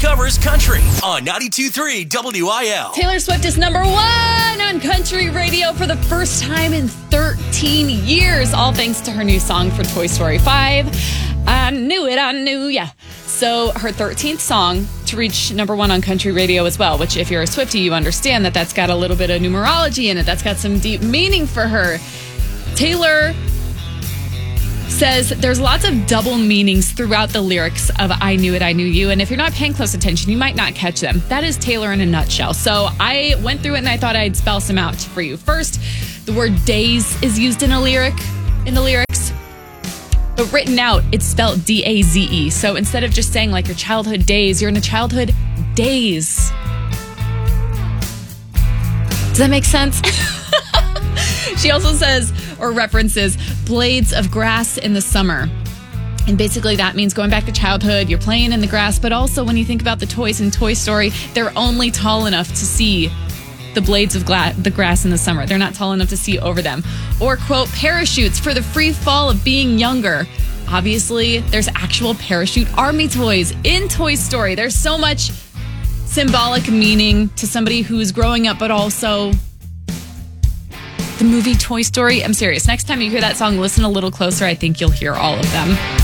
covers country on 92.3 WIL. Taylor Swift is number 1 on country radio for the first time in 13 years, all thanks to her new song for Toy Story 5. I knew it, I knew ya. So her 13th song to reach number 1 on country radio as well, which if you're a Swiftie, you understand that that's got a little bit of numerology in it. That's got some deep meaning for her. Taylor says there's lots of double meanings throughout the lyrics of I Knew It, I Knew You. And if you're not paying close attention, you might not catch them. That is Taylor in a nutshell. So I went through it and I thought I'd spell some out for you. First, the word days is used in the lyrics. But written out, it's spelled D-A-Z-E. So instead of just saying like your childhood days, you're in a childhood days. Does that make sense? She also says or references blades of grass in the summer. And basically that means going back to childhood, you're playing in the grass, but also when you think about the toys in Toy Story, they're only tall enough to see the blades of the grass in the summer. They're not tall enough to see over them. Or, quote, parachutes for the free fall of being younger. Obviously, there's actual parachute army toys in Toy Story. There's so much symbolic meaning to somebody who's growing up, but also the movie Toy Story. I'm serious. Next time you hear that song, listen a little closer. I think you'll hear all of them.